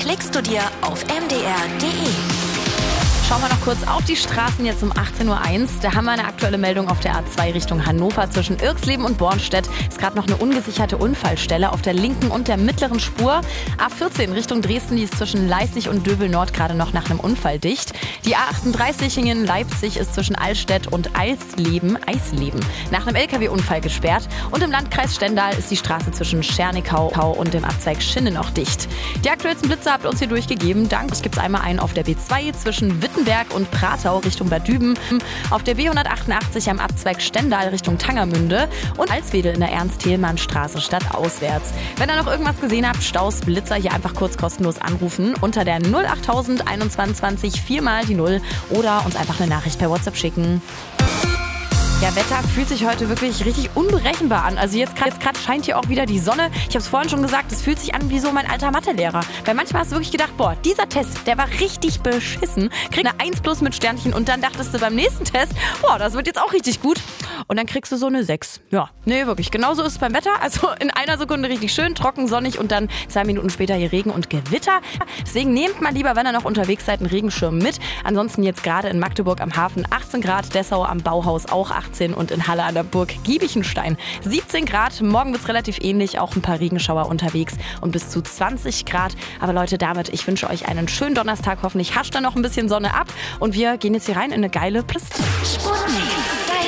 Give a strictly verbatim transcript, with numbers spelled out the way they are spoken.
klickst du dir auf m d r punkt d e. Schauen wir noch kurz auf die Straßen jetzt um achtzehn Uhr eins. Da haben wir eine aktuelle Meldung auf der A zwei Richtung Hannover zwischen Irxleben und Bornstedt. Ist gerade noch eine ungesicherte Unfallstelle auf der linken und der mittleren Spur. A vierzehn Richtung Dresden, die ist zwischen Leisnig und Döbel-Nord gerade noch nach einem Unfall dicht. Die A achtunddreißig in Leipzig ist zwischen Allstedt und Eisleben, Eisleben nach einem L K W-Unfall gesperrt. Und im Landkreis Stendal ist die Straße zwischen Schernikau und dem Abzweig Schinne noch dicht. Die aktuellsten Blitze habt ihr uns hier durchgegeben. Dank. Es gibt einmal einen auf der B zwei zwischen Wittenberg und Pratau Richtung Bad Düben, auf der B hundertachtundachtzig am Abzweig Stendal Richtung Tangermünde und Alswedel in der Ernst-Thälmann-Straße stadtauswärts. Wenn ihr noch irgendwas gesehen habt, Staus, Blitzer, hier einfach kurz kostenlos anrufen unter der null achttausend einundzwanzig viermal die null oder uns einfach eine Nachricht per WhatsApp schicken. Ja, Wetter fühlt sich heute wirklich richtig unberechenbar an. Also jetzt gerade scheint hier auch wieder die Sonne. Ich habe es vorhin schon gesagt, es fühlt sich an wie so mein alter Mathelehrer. Weil manchmal hast du wirklich gedacht, boah, dieser Test, der war richtig beschissen. Krieg eine eins plus mit Sternchen und dann dachtest du beim nächsten Test, boah, das wird jetzt auch richtig gut. Und dann kriegst du so eine sechs. Ja, nee, wirklich. Genauso ist es beim Wetter. Also in einer Sekunde richtig schön, trocken, sonnig und dann zwei Minuten später hier Regen und Gewitter. Deswegen nehmt mal lieber, wenn ihr noch unterwegs seid, einen Regenschirm mit. Ansonsten jetzt gerade in Magdeburg am Hafen achtzehn Grad, Dessau am Bauhaus auch achtzehn und in Halle an der Burg Giebichenstein siebzehn Grad. Morgen wird es relativ ähnlich, auch ein paar Regenschauer unterwegs und bis zu zwanzig Grad. Aber Leute, damit, ich wünsche euch einen schönen Donnerstag. Hoffentlich hascht da noch ein bisschen Sonne ab und wir gehen jetzt hier rein in eine geile Piste. Sputnik.